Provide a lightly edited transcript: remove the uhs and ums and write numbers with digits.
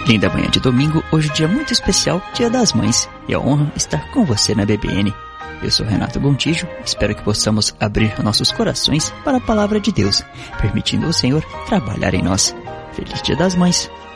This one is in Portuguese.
Linda manhã de domingo, hoje dia muito especial, Dia das Mães, e a honra estar com você na BBN. Eu sou Renato Gontijo, espero que possamos abrir nossos corações para a palavra de Deus, permitindo o Senhor trabalhar em nós. Feliz Dia das Mães!